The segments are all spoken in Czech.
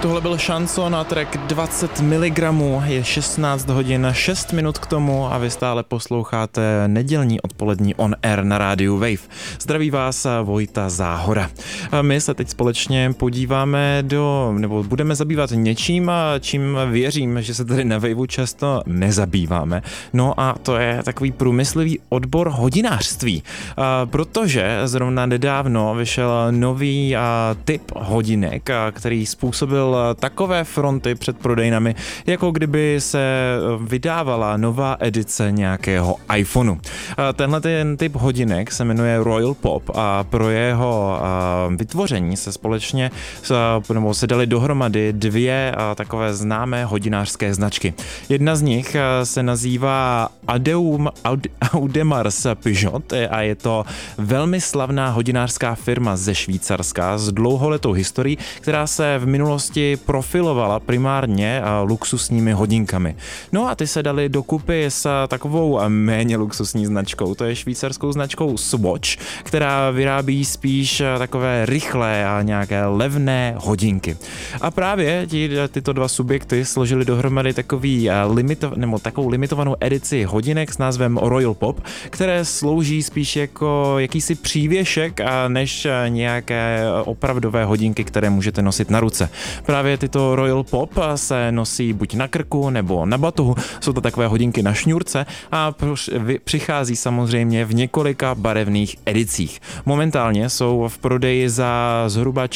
Tohle byl Šanson a track 20 mg, je 16 hodin 6 minut k tomu a vy stále posloucháte nedělní odpolední On Air na rádiu Wave. Zdraví vás Vojta Záhora. A my se teď společně podíváme nebo budeme zabývat něčím, čím věřím, že se tady na Waveu často nezabýváme. No a to je takový průmyslivý odbor hodinářství. Protože zrovna nedávno vyšel nový typ hodinek, který způsobil takové fronty před prodejnami, jako kdyby se vydávala nová edice nějakého iPhoneu. Tenhle ten typ hodinek se jmenuje Royal Pop a pro jeho vytvoření se společně se dali dohromady dvě takové známé hodinářské značky. Jedna z nich se nazývá Audemars Piguet a je to velmi slavná hodinářská firma ze Švýcarska s dlouholetou historií, která se v minulosti profilovala primárně luxusními hodinkami. No a ty se dali dokupy s takovou méně luxusní značkou, to je švýcarskou značkou Swatch, která vyrábí spíš takové rychlé a nějaké levné hodinky. A právě tyto dva subjekty složili dohromady takovou limitovanou edici hodinek s názvem Royal Pop, které slouží spíš jako jakýsi přívěšek než nějaké opravdové hodinky, které můžete nosit na ruce. Právě tyto Royal Pop se nosí buď na krku nebo na batohu, jsou to takové hodinky na šňůrce a přichází samozřejmě v několika barevných edicích. Momentálně jsou v prodeji za zhruba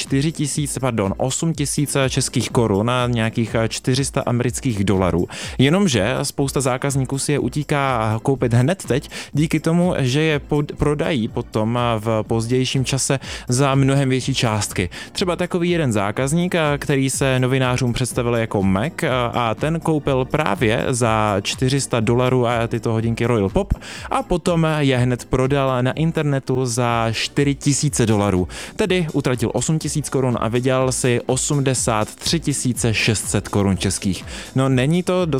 8 tisíc českých korun a nějakých 400 amerických dolarů. Jenomže spousta zákazníků si je utíká koupit hned teď, díky tomu, že je prodají potom v pozdějším čase za mnohem větší částky. Třeba takový jeden zákazník, který se novinářům představil jako Mac a ten koupil právě za 400 dolarů a tyto hodinky Royal Pop a potom je hned prodal na internetu za 4000 dolarů. Tedy utratil 8000 korun a vydělal si 83 600 korun českých. No není to